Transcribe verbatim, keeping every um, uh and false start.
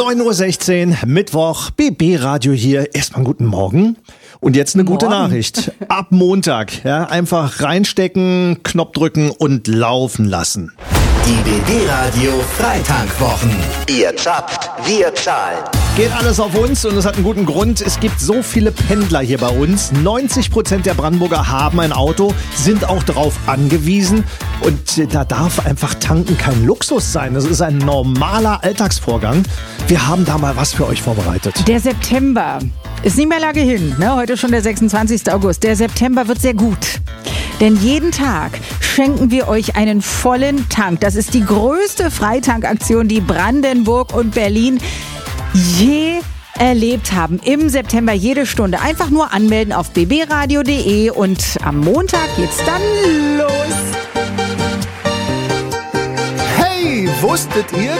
neun Uhr sechzehn, Mittwoch, B B-Radio hier. Erstmal einen guten Morgen. Und jetzt eine gute Morgen. Nachricht. Ab Montag, ja, einfach reinstecken, Knopf drücken und laufen lassen. Die B B-Radio Freitankwochen. Ihr zapft, wir zahlen. Geht alles auf uns und es hat einen guten Grund. Es gibt so viele Pendler hier bei uns. neunzig Prozent der Brandenburger haben ein Auto, sind auch darauf angewiesen. Und da darf einfach tanken kein Luxus sein. Das ist ein normaler Alltagsvorgang. Wir haben da mal was für euch vorbereitet. Der September ist nicht mehr lange hin, ne? Heute schon der sechsundzwanzigster August. Der September wird sehr gut. Denn jeden Tag schenken wir euch einen vollen Tank. Das ist die größte Freitankaktion, die Brandenburg und Berlin je erlebt haben. Im September jede Stunde. Einfach nur anmelden auf b b radio punkt d e und am Montag geht's dann los. Hey, wusstet ihr,